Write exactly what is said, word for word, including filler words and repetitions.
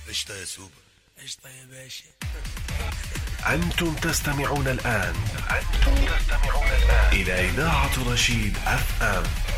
قشطة يا سوبر. قشطة يا باشا. أنتم تستمعون الآن أنتم تستمعون الآن إلى إذاعة رشيد أف أم.